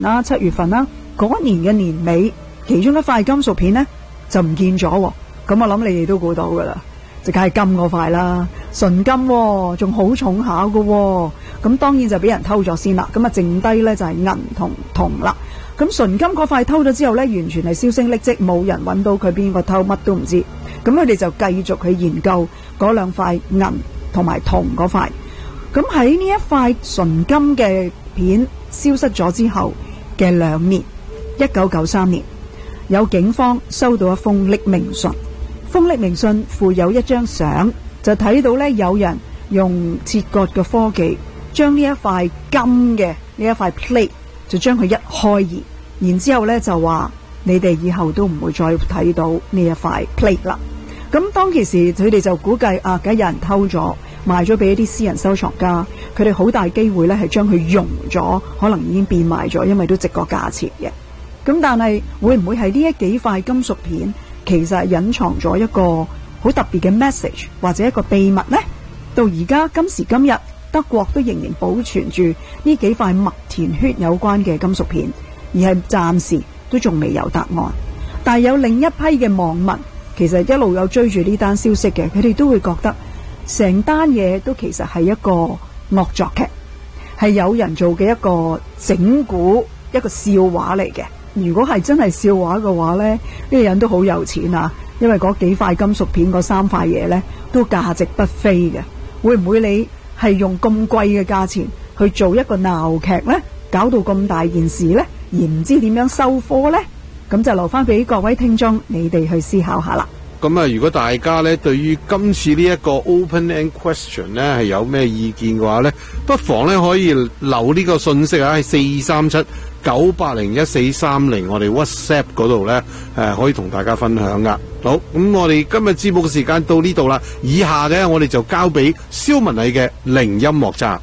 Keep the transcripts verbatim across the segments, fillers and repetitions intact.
啦、七月份啦，嗰一年嘅年尾，其中一塊金屬片呢就唔見咗喎。咁我諗你哋都估到噶啦，就梗係金嗰塊啦，純金喎，仲好重下噶喎。咁當然就俾人偷咗先啦。咁啊，剩低呢就係銀同銅啦。咁純金嗰塊偷咗之後呢，完全係銷聲匿跡，冇人揾到佢邊個偷，乜都唔知。咁佢哋就繼續去研究嗰兩塊銀同埋銅嗰塊。咁喺呢一塊純金嘅片消失咗之後嘅兩年，一九九三年，有警方收到一封匿名信。封匿名信附有一張相，就睇到呢有人用切割嘅科技將呢一塊金嘅呢一塊 plate 就將佢一開移，然之後呢就話你哋以後都唔會再睇到呢一塊 plate 啦。咁當其時佢哋就估計啊，梗係有人偷咗賣咗俾一啲私人收藏家，佢哋好大機會呢係將佢熔咗，可能已經變賣咗，因為都值個價錢嘅。咁但係會唔會係呢一幾塊金屬片其實隱藏咗一個好特別嘅 message 或者一個秘密呢？到而家今時今日，德國都仍然保存住呢幾塊麥田圈有關嘅金屬片，而係暫時都仲未有答案。但係有另一批嘅網民其實一路有追住呢單消息嘅，佢哋都會覺得成單嘢都其實係一個惡作劇，係有人做嘅一個整蠱，一個笑話嚟嘅。如果係真係笑話嘅話呢，呢個人都好有錢啊，因為嗰幾塊金屬片嗰三塊嘢呢都價值不菲嘅。會唔會你係用咁貴嘅價錢去做一個鬧劇呢？搞到咁大件事呢，而唔知點樣收科呢？咁就留翻俾各位聽眾你哋去思考下啦。 咁啊，如果大家咧對於今次呢一個 open end question 咧係有咩意見嘅話咧，不妨咧可以留呢個信息啊，喺四三七九八零一四三零我哋 WhatsApp 嗰度咧，誒可以同大家分享噶。好，咁我哋今日節目嘅時間到呢度啦，以下嘅我哋就交俾蕭文禮嘅零音樂集。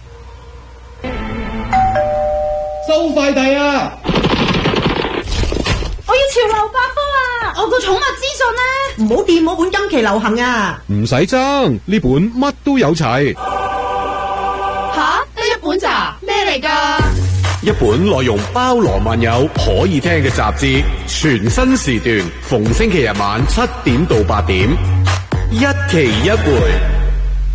收快遞啊！ 我要潮流百科啊！我個寵物資訊咧，唔好掂我本今期流行啊！ 唔使爭，呢本乜都有齊。 吓，得一本咋？咩嚟㗎？ 一本內容包羅萬有，可以聽嘅雜誌，全新時段，逢星期日晚七點到八點，一期一會。